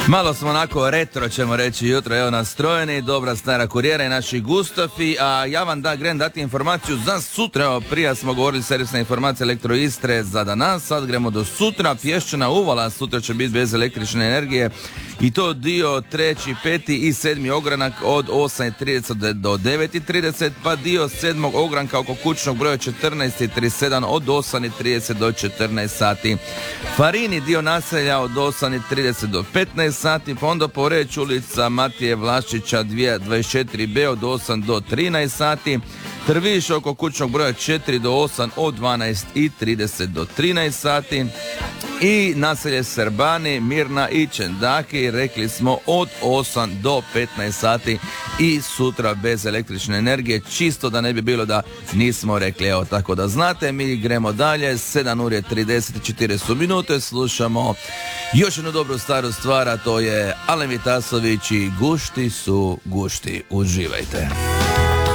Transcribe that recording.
Malo smo onako retro, ćemo reći, jutro, evo nastrojeni, dobra stara kurijera i naši Gustafi, a ja vam grem dati informaciju za sutra. Evo, prije smo govorili servisna informacija Elektro Istre za danas, sad gremo do sutra. Pješčana uvala sutra će biti bez električne energije i to dio 3., 5. i 7. ogranak od 8.30 do 9.30, pa dio 7. ogranka oko kućnog broja 14.37 od 8.30 do 14 sati. Farini dio naselja od 8.30 do 15 sati, pa onda Poreć ulica Matije Vlašića 24b od 8 do 13 sati. Trviš oko kućnog broja 4 do 8 od 12.30 do 13 sati. I naselje Srbani, Mirna i Čendaki, rekli smo od 8 do 15 sati i sutra bez električne energije, čisto da ne bi bilo da nismo rekli. Evo, tako da znate, mi gremo dalje, 7:34 su minute, slušamo još jednu dobru staru stvar, a to je Alen Vitasović i Gušti su gušti. Uživajte.